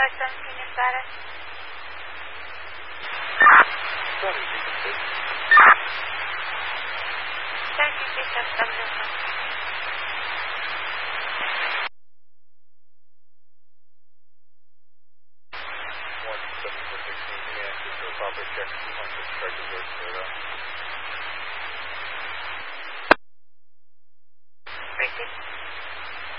Tower 17 in status. Thank you, CSW. Proper check.